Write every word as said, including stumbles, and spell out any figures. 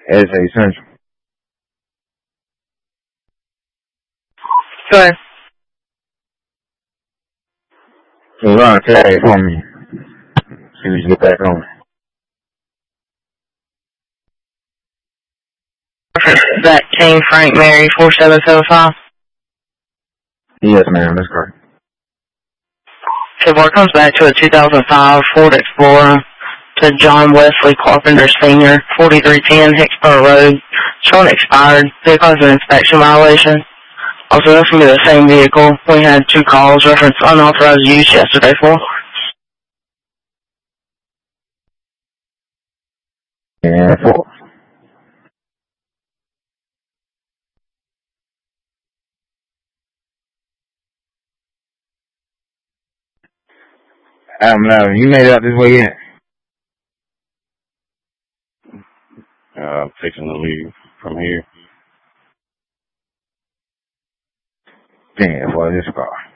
S A Central. Go ahead. So run a tag for me. See if you get back on. Is that King Frank Mary four seven seven five? Yes, ma'am, that's correct. Okay, well, it comes back to a two thousand five Ford Explorer to John Wesley Carpenter Senior, forty-three ten Hicksboro Road. Showing expired. Vehicle has an inspection violation. Also, this will be the same vehicle. We had two calls reference unauthorized use yesterday for. And four. Um, no, you made it out this way yet? Uh, fixing to leave from here. Damn, boy, this car.